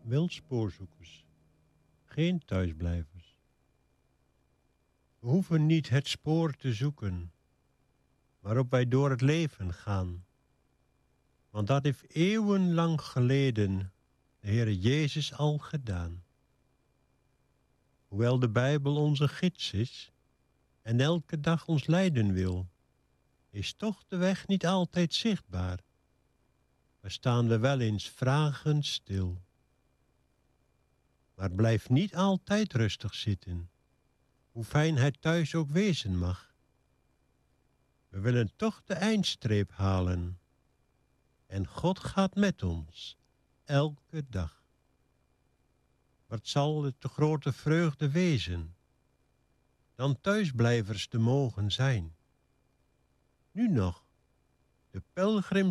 wel spoorzoekers, geen thuisblijvers. We hoeven niet het spoor te zoeken waarop wij door het leven gaan. Want dat heeft eeuwenlang geleden de Heere Jezus al gedaan. Hoewel de Bijbel onze gids is en elke dag ons leiden wil, is toch de weg niet altijd zichtbaar. Maar staan we wel eens vragend stil. Maar blijf niet altijd rustig zitten, hoe fijn het thuis ook wezen mag. We willen toch de eindstreep halen. En God gaat met ons, elke dag. Wat zal het de grote vreugde wezen, dan thuisblijvers te mogen zijn. Nu nog, de pelgrim